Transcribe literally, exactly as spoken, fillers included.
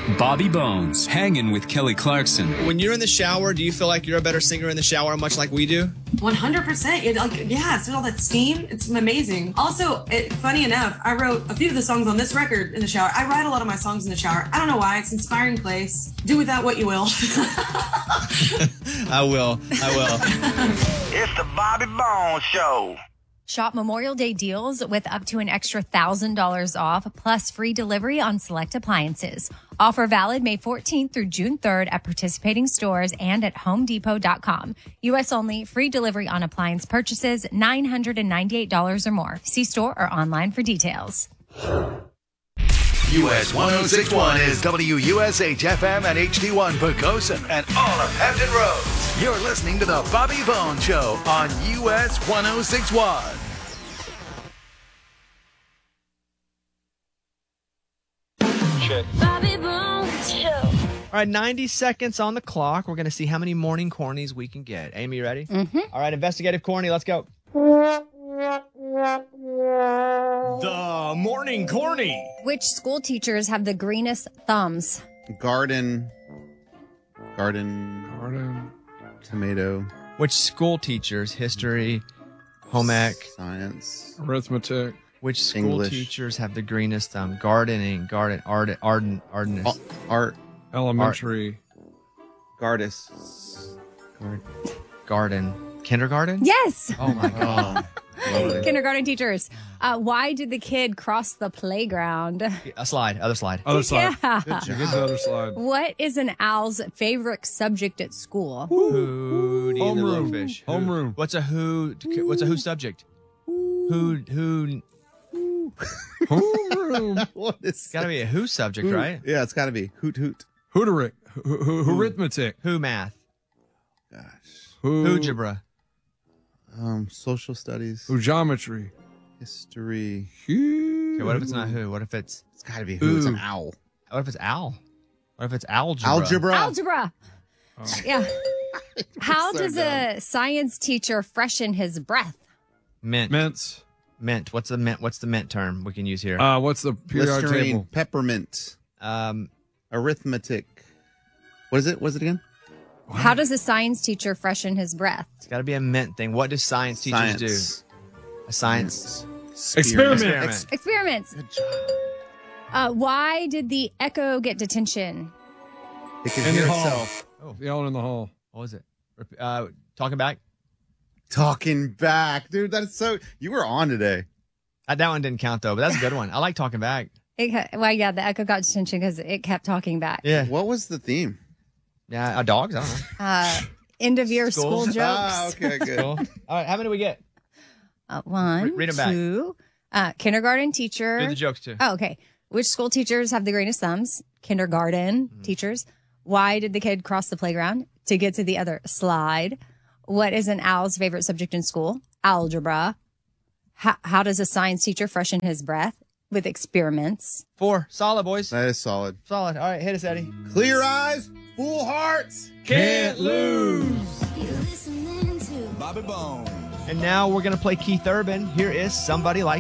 Bobby Bones, hanging with Kelly Clarkson. When you're in the shower, do you feel like you're a better singer in the shower, much like we do? one hundred percent. It, like, yeah, it's all that steam. It's amazing. Also, it, funny enough, I wrote a few of the songs on this record in the shower. I write a lot of my songs in the shower. I don't know why. It's an inspiring place. Do with that what you will. I will. I will. It's the Bobby Bones Show. Shop Memorial Day deals with up to an extra one thousand dollars off, plus free delivery on select appliances. Offer valid May fourteenth through June third at participating stores and at home depot dot com. U S only, free delivery on appliance purchases, nine hundred ninety-eight dollars or more. See store or online for details. U S one oh six point one is W U S H F M and H D one Pocosin and all of Hampton Roads. You're listening to the Bobby Bones Show on U S one oh six point one. Bobby Bones Show. All right, ninety seconds on the clock. We're going to see how many morning cornies we can get. Amy, you ready? Mm-hmm. All right, investigative corny, let's go. The morning corny. Which school teachers have the greenest thumbs? Garden. Garden. Garden. Tomato. Which school teachers, history, home ec, Science. Arithmetic. which school English. teachers have the greenest thumb? Gardening, garden, art, arden, ardenist. Al- Art. Elementary. Gardis. Gard- Garden. Kindergarten? Yes. Oh, my God. Lovely. Kindergarten teachers. Uh, why did the kid cross the playground? A slide, other slide. Other side. Yeah. Good Get the job. other slide. What is an owl's favorite subject at school? Hootie and the Homeroom. Blowfish. Who- Homeroom. What's a who? What's a who subject? Who? Who? Homeroom. What is It's got to be a who subject, right? Yeah, it's got to be. Hoot hoot. Hooteric. Ho- ho- ho- Arithmetic. Who math? Gosh. Who? Who-gebra. Um, social studies. Who geometry. History. Okay, what if it's not who? What if it's It's got to be who. It's an Ooh. owl. what if it's owl? What if it's algebra? Algebra. Algebra. Yeah. How So does a science teacher freshen his breath? Mint. Mints. Mint. What's the mint? What's the mint term we can use here? Uh, what's the periodic Listerine. table? Peppermint. Um, Arithmetic. What is it? What is it again? How does a science teacher freshen his breath? it's got to be a mint thing. What do science teachers do? Science. A science. Experiment. Experiment. Experiments. Good job. Uh, why did the echo get detention? It can In the hear hall. itself. The owl in the hall. What was it? Rep- Uh, talking back. Talking back. Dude, that's so... You were on today. Uh, that one didn't count though, but that's a good one. I like talking back. It, ca- well, yeah, the echo got detention because it kept talking back. Yeah. What was the theme? Yeah. Uh, dogs. I don't know. Uh, end of year School. school jokes. Ah, okay, good. Cool. All right. How many do we get? Uh, one, Re- read 'em back. two. Uh, kindergarten teacher. Do the jokes too. Oh, okay. Which school teachers have the greenest thumbs? Kindergarten Mm-hmm. teachers. Why did the kid cross the playground? To get to the other slide. What is an owl's favorite subject in school? Algebra. How, how does a science teacher freshen his breath? With experiments. Four. Solid, boys. That is solid. Solid. All right. Hit us, Eddie. Clear eyes, full hearts. Can't lose. You're listening to Bobby Bones. And now we're going to play Keith Urban. Here is Somebody Like